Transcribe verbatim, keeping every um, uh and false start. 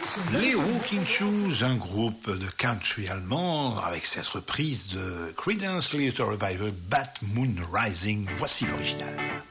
Les Walking Shoes, un groupe de country allemand avec cette reprise de Creedence Clearwater Revival, Bad Moon Rising. Voici l'original.